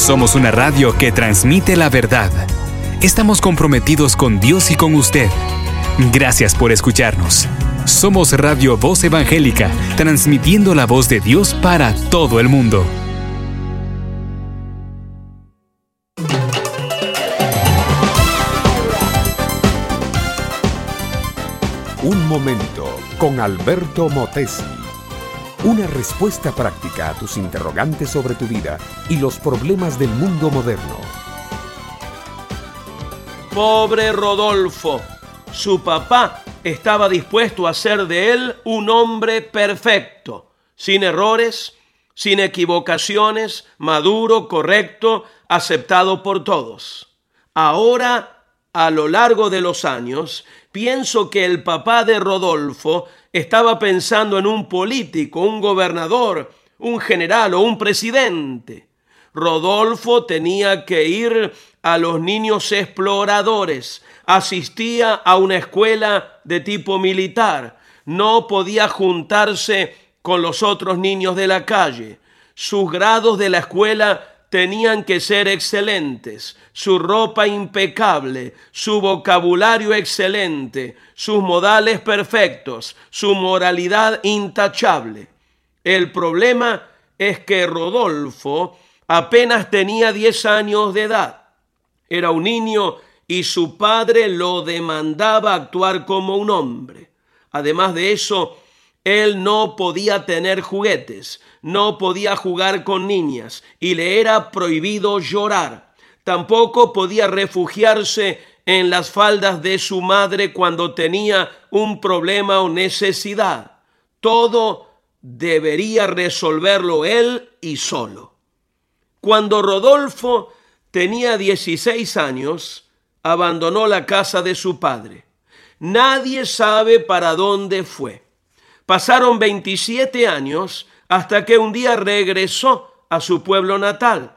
Somos una radio que transmite la verdad. Estamos comprometidos con Dios y con usted. Gracias por escucharnos. Somos Radio Voz Evangélica, transmitiendo la voz de Dios para todo el mundo. Un momento con Alberto Motesi. Una respuesta práctica a tus interrogantes sobre tu vida y los problemas del mundo moderno. Pobre Rodolfo. Su papá estaba dispuesto a hacer de él un hombre perfecto, sin errores, sin equivocaciones, maduro, correcto, aceptado por todos. Ahora, a lo largo de los años, pienso que el papá de Rodolfo estaba pensando en un político, un gobernador, un general o un presidente. Rodolfo tenía que ir a los niños exploradores, asistía a una escuela de tipo militar, no podía juntarse con los otros niños de la calle. Sus grados de la escuela tenían que ser excelentes, su ropa impecable, su vocabulario excelente, sus modales perfectos, su moralidad intachable. El problema es que Rodolfo apenas tenía 10 años de edad. Era un niño y su padre lo demandaba actuar como un hombre. Además de eso, él no podía tener juguetes, no podía jugar con niñas y le era prohibido llorar. Tampoco podía refugiarse en las faldas de su madre cuando tenía un problema o necesidad. Todo debería resolverlo él y solo. Cuando Rodolfo tenía 16 años, abandonó la casa de su padre. Nadie sabe para dónde fue. Pasaron 27 años hasta que un día regresó a su pueblo natal.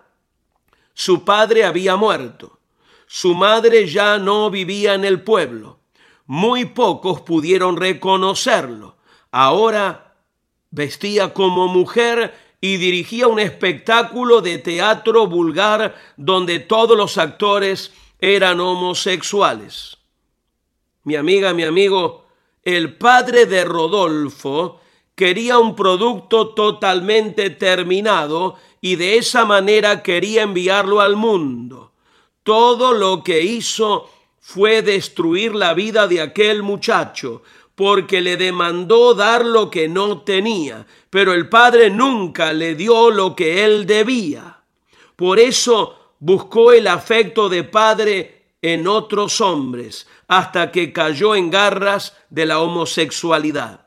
Su padre había muerto. Su madre ya no vivía en el pueblo. Muy pocos pudieron reconocerlo. Ahora vestía como mujer y dirigía un espectáculo de teatro vulgar donde todos los actores eran homosexuales. Mi amiga, mi amigo, el padre de Rodolfo quería un producto totalmente terminado y de esa manera quería enviarlo al mundo. Todo lo que hizo fue destruir la vida de aquel muchacho, porque le demandó dar lo que no tenía, pero el padre nunca le dio lo que él debía. Por eso buscó el afecto de padre en otros hombres, hasta que cayó en garras de la homosexualidad.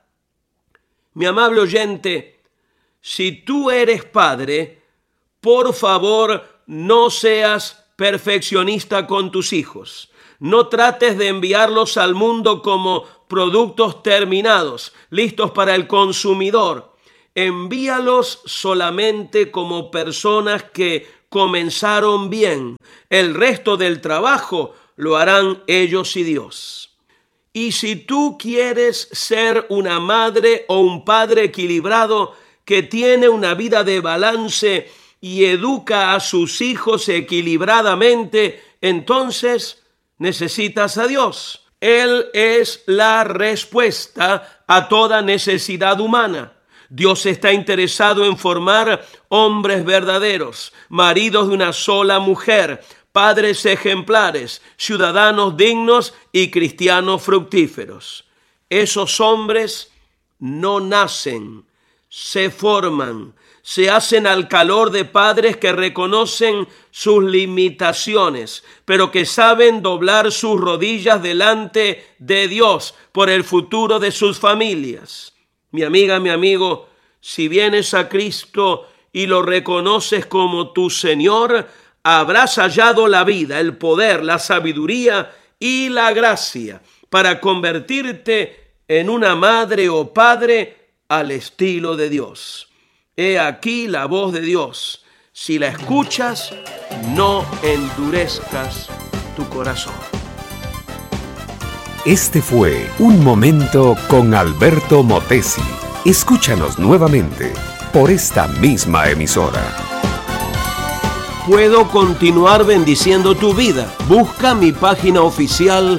Mi amable oyente, si tú eres padre, por favor, no seas perfeccionista con tus hijos. No trates de enviarlos al mundo como productos terminados, listos para el consumidor. Envíalos solamente como personas que comenzaron bien. El resto del trabajo lo harán ellos y Dios. Y si tú quieres ser una madre o un padre equilibrado que tiene una vida de balance y educa a sus hijos equilibradamente, entonces necesitas a Dios. Él es la respuesta a toda necesidad humana. Dios está interesado en formar hombres verdaderos, maridos de una sola mujer, padres ejemplares, ciudadanos dignos y cristianos fructíferos. Esos hombres no nacen, se forman, se hacen al calor de padres que reconocen sus limitaciones, pero que saben doblar sus rodillas delante de Dios por el futuro de sus familias. Mi amiga, mi amigo, si vienes a Cristo y lo reconoces como tu Señor, habrás hallado la vida, el poder, la sabiduría y la gracia para convertirte en una madre o padre al estilo de Dios. He aquí la voz de Dios. Si la escuchas, no endurezcas tu corazón. Este fue Un Momento con Alberto Motesi. Escúchanos nuevamente por esta misma emisora. puedo continuar bendiciendo tu vida? Busca mi página oficial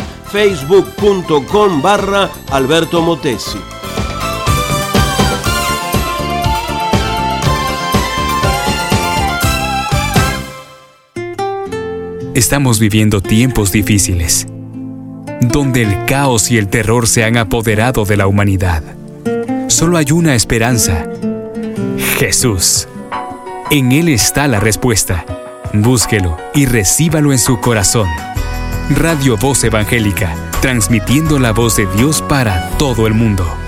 facebook.com/Alberto Motesi. Estamos viviendo tiempos difíciles, donde el caos y el terror se han apoderado de la humanidad. Solo hay una esperanza: Jesús. En Él está la respuesta. Búsquelo y recíbalo en su corazón. Radio Voz Evangélica, transmitiendo la voz de Dios para todo el mundo.